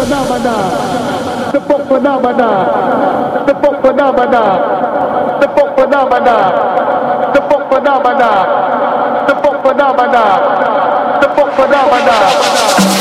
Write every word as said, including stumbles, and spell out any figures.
benar-benar, tepuk benar-benar, tepuk benar-benar, tepuk benar-benar, tepuk benar-benar, tepuk benar-benar, tepuk benar-benar.